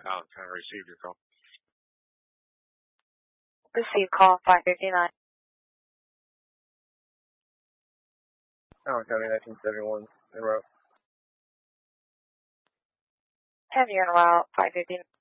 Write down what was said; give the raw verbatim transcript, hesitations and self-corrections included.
Allen County received your call. Receive call five fifty-nine. Allen County nineteen seventy-one, en route. Have you en route five fifty-nine.